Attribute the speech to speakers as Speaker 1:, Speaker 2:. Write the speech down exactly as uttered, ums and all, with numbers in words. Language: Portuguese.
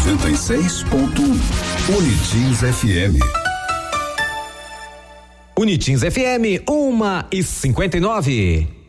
Speaker 1: noventa e seis ponto um. Unitins F M.
Speaker 2: Unitins F M, uma e cinquenta e nove.